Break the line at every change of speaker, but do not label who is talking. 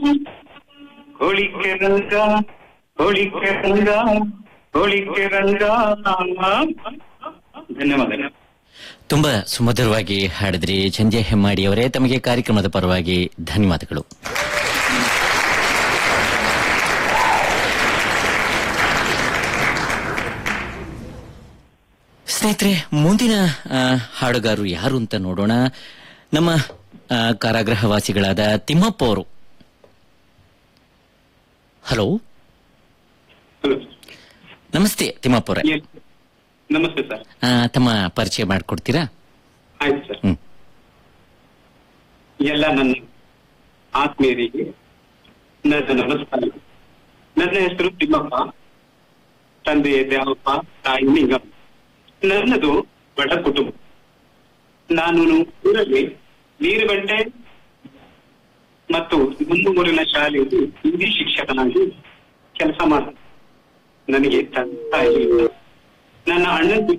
ಹೋಳಿಕೆ ರಂಗ ಹೋಳಿಕೆ ರಂಗ ಹೋಳಿಕೆ ರಂಗ. ಧನ್ಯವಾದಗಳು.
ತುಂಬಾ ಸುಮಧುರವಾಗಿ ಹಾಡಿದ್ರಿ ಸಂಜಯ್ ಹೆಮ್ಮಾಡಿ ಅವರೇ. ತಮಗೆ ಕಾರ್ಯಕ್ರಮದ ಪರವಾಗಿ ಧನ್ಯವಾದಗಳು. ಸ್ನೇಹಿತರೆ, ಮುಂದಿನ ಹಾಡುಗಾರರು ಯಾರು ಅಂತ ನೋಡೋಣ. ನಮ್ಮ ಕಾರಾಗೃಹವಾಸಿಗಳಾದ ತಿಮ್ಮಪ್ಪ ಅವರು. ಹಲೋ, ನಮಸ್ತೆ ತಿಮ್ಮಪ್ಪ ಅವರೇ.
ನಮಸ್ತೆ ಸರ್.
ತಮ್ಮ ಪರಿಚಯ ಮಾಡಿಕೊಡ್ತೀರಾ?
ಆಯ್ತು ಸರ್. ಎಲ್ಲ ನನ್ನ ಆತ್ಮೀಯರಿಗೆ ನನ್ನ ನಮಸ್ಕಾರ. ನನ್ನ ಹೆಸರು ತಿಮ್ಮಪ್ಪ, ತಂದೆ ದೇವಪ್ಪ, ತಾಯಿ ನಿಂಗಮ್ಮ. ನನ್ನದು ಬಡ ಕುಟುಂಬ. ನಾನು ಊರಲ್ಲಿ ನೀರುಗಂಟೆ ಮತ್ತು ಗುಂಡುಮೂರಿನ ಶಾಲೆಯಲ್ಲಿ ಹಿಂದಿ ಶಿಕ್ಷಕನಾಗಿ ಕೆಲಸ ಮಾಡ. ನನಗೆ ತಂದೆ ತಾಯಿ ಇಲ್ಲ. ನನ್ನ ಅಣ್ಣನ